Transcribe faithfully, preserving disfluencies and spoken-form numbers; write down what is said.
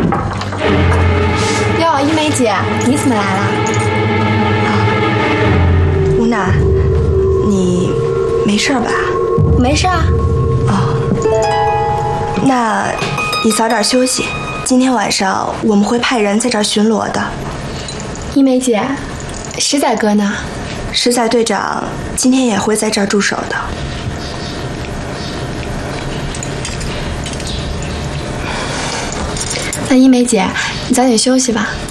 哟，一梅姐，你怎么来了？ 吴娜，你没事吧？ 没事啊。 哦，那你早点休息。今天晚上我们会派人在这儿巡逻的。 一梅姐，石仔哥呢？ 石仔队长今天也会在这儿驻守的。 那一梅姐，你早点休息吧。